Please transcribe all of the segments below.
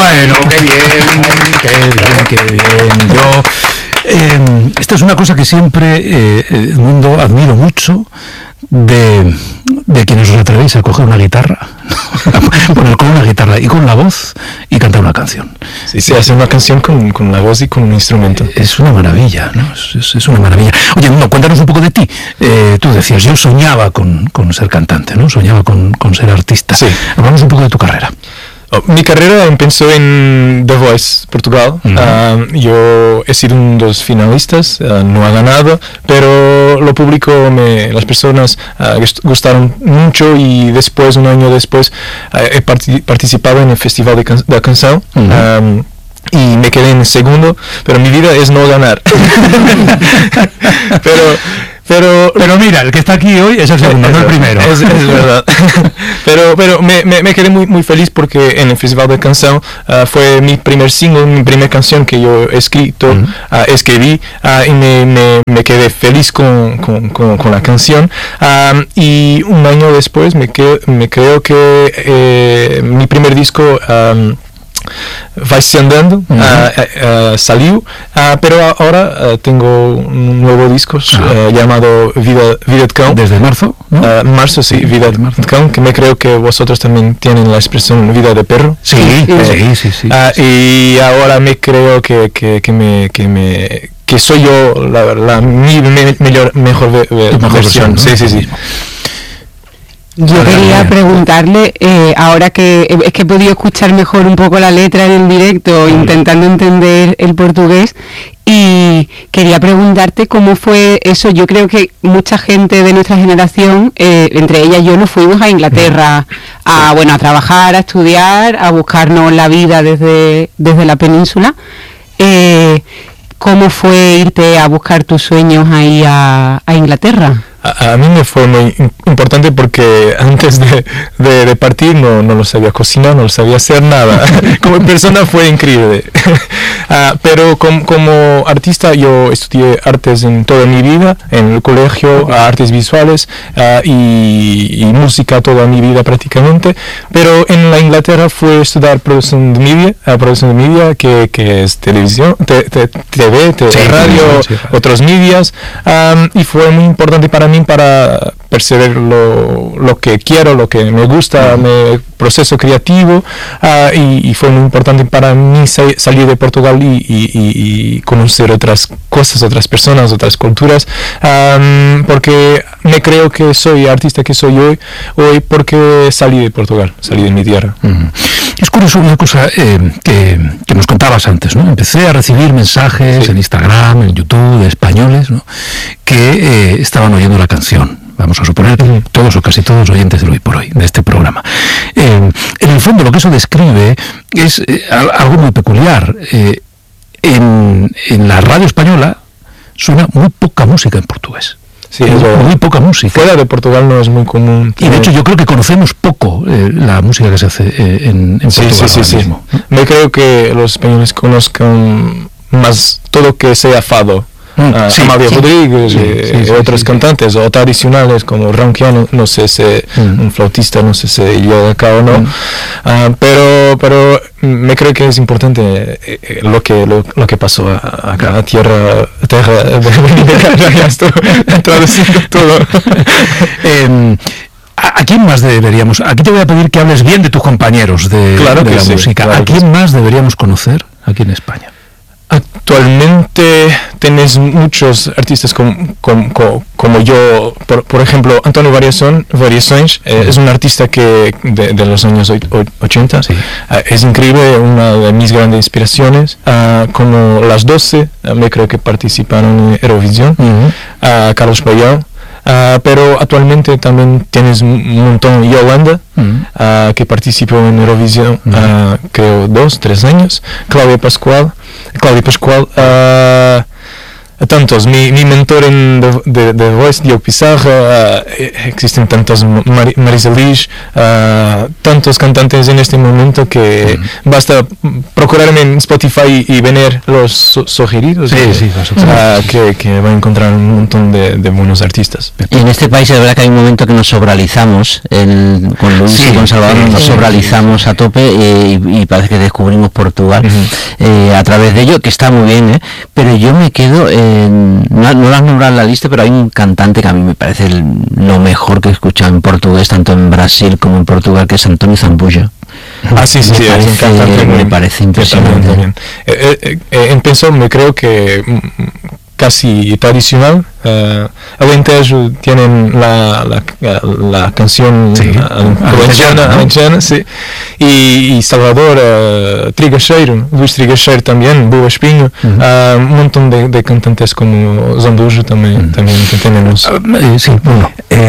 Bueno, qué bien. Esta es una cosa que siempre, Edmundo, admiro mucho de quienes os atrevéis a coger una guitarra, poner con una guitarra y con la voz y cantar una canción. Sí, hacer una canción con la voz y con un instrumento. Es una maravilla, ¿no? Es una maravilla. Oye, no, cuéntanos un poco de ti. Tú decías, yo soñaba con ser cantante, ¿no? Soñaba con ser artista. Sí. Hablamos un poco de tu carrera. Mi carrera empezó en The Voice, Portugal. Yo he sido uno de los finalistas, no ha ganado, pero lo público, las personas gustaron mucho y después, un año después, he participado en el Festival de la Canción. Y me quedé en segundo, pero mi vida es no ganar. Pero mira, el que está aquí hoy es el segundo, no el primero. Es verdad. pero me quedé muy feliz porque en el Festival de Canción fue mi primer single, mi primera canción que yo escribí y me quedé feliz con la canción. Y un año después me creo que mi primer disco Vai-se Andando salió, pero ahora tengo un nuevo disco llamado Vida de Cão. Desde marzo, ¿no? Marzo, sí, Vida de Cão, que me creo que vosotros también tienen la expresión Vida de Perro. Sí. Y ahora me creo que soy yo mi mejor versión. ¿No? Sí. Yo quería preguntarle, ahora que es que he podido escuchar mejor un poco la letra en el directo, intentando entender el portugués, y quería preguntarte cómo fue eso. Yo creo que mucha gente de nuestra generación, entre ellas yo, nos fuimos a Inglaterra a trabajar, a estudiar, a buscarnos la vida desde la península. ¿Cómo fue irte a buscar tus sueños ahí a Inglaterra? A mí me fue muy importante porque antes de partir no lo sabía cocinar, no lo sabía hacer nada. Como persona fue increíble. Pero como artista yo estudié artes en toda mi vida, en el colegio, artes visuales y música toda mi vida prácticamente. Pero en la Inglaterra fue estudiar producción de media, que es televisión, TV, radio, otros medios, y fue muy importante para mí para percibir lo que quiero, lo que me gusta, mi proceso creativo, y fue muy importante para mí salir de Portugal y conocer otras cosas, otras personas, otras culturas, porque me creo que soy artista que soy hoy porque salí de Portugal, salí de mi tierra. Es curioso una cosa que nos contabas antes, ¿no? Empecé a recibir mensajes en Instagram, en YouTube, de españoles, ¿no? Que estaban oyendo la canción. Vamos a suponer todos o casi todos oyentes del Hoy por Hoy, de este programa. En el fondo lo que eso describe es algo muy peculiar. En la radio española suena muy poca música en portugués. Sí, muy poca música. Fuera de Portugal no es muy común. Y de hecho yo creo que conocemos poco la música que se hace en Portugal ahora mismo. Me creo que los españoles conozcan más todo que sea fado. Amália Rodrigues y otros cantantes o tradicionales como Ronquiano, no sé si un flautista, no sé si yo acá o no, pero me creo que es importante lo que pasó acá a tierra traduciendo todo. ¿A quién más deberíamos? Aquí te voy a pedir que hables bien de tus compañeros de la música. ¿A quién más deberíamos conocer aquí en España? Actualmente tenés muchos artistas como yo, por ejemplo, Antonio Variações, es un artista que de los años 80, es increíble, una de mis grandes inspiraciones, como Las 12, me creo que participaron en Eurovisión, Carlos Payão. Pero actualmente también tienes un montón. Yolanda, que participó en Eurovisión, creo 2-3 años. Claudia Pascual, tantos. Mi mentor en The Voice, Diogo Pizarra, existen tantos, Marisa Liz, tantos cantantes en este momento que basta procurarme en Spotify y ver los sugeridos, que va a encontrar un montón de buenos artistas. Y en este país es verdad que hay un momento que nos sobralizamos, con Luis y con Salvador nos sobralizamos a tope y parece que descubrimos Portugal a través de ello, que está muy bien, pero yo me quedo, no lo has nombrado en la lista, pero hay un cantante que a mí me parece lo mejor que he escuchado en portugués, tanto en Brasil como en Portugal, que es António Zambujo. Sí, es un cantante me parece impresionante. Empezó, me creo que casi tradicional. Alentejo tienen la canción alenteana, sí. Y Salvador, Luis Trigacheiro también, Boa Espinho, un montón de cantantes como Zambujo también que tenemos. Sí, bueno,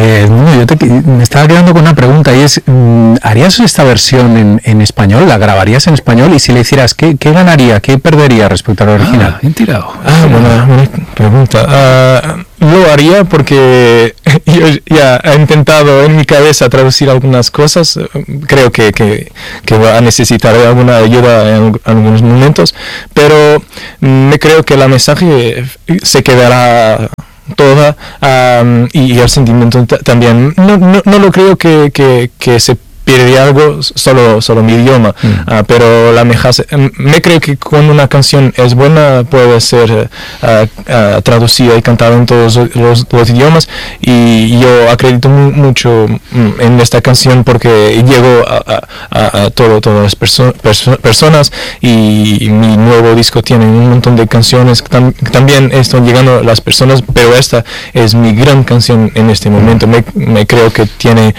me estaba quedando con una pregunta y es, ¿harías esta versión en español? ¿La grabarías en español? Y si le hicieras, ¿qué ganaría? ¿Qué perdería respecto al original? Bien tirado. Buena pregunta. Lo haría porque yo ya he intentado en mi cabeza traducir algunas cosas. Creo que va a necesitar alguna ayuda en algunos momentos, pero me creo que la mensaje se quedará toda, y el sentimiento también. No lo creo que se pierde algo solo mi idioma, pero me creo que cuando una canción es buena puede ser traducida y cantada en todos los idiomas, y yo acredito mucho en esta canción porque llegó a todas las personas, y mi nuevo disco tiene un montón de canciones que también están llegando a las personas, pero esta es mi gran canción en este momento. Me creo que tiene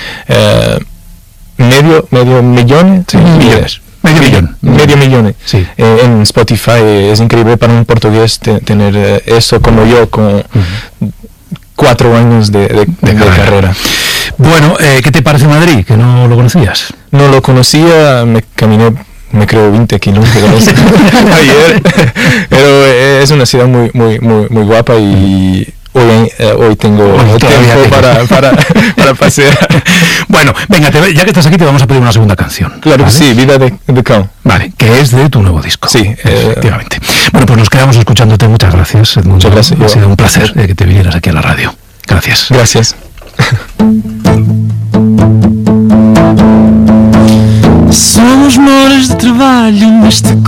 medio millón, medio millón sí. En Spotify. Es increíble para un portugués tener eso como yo, con 4 años de carrera. Bueno, ¿qué te parece Madrid? ¿Que no lo conocías? No lo conocía, me caminé, me creo 20 kilómetros ayer, pero es una ciudad muy guapa, y hoy tengo tiempo para pasear. Bueno, venga, ya que estás aquí te vamos a pedir una segunda canción. Claro, ¿vale? Sí, Vida de Cão. Vale, que es de tu nuevo disco. Sí, efectivamente. Bueno, pues nos quedamos escuchándote. Muchas gracias, Edmundo. Muchas gracias. Ha sido un placer que te vinieras aquí a la radio. Gracias. Gracias. Somos moras de trabalho neste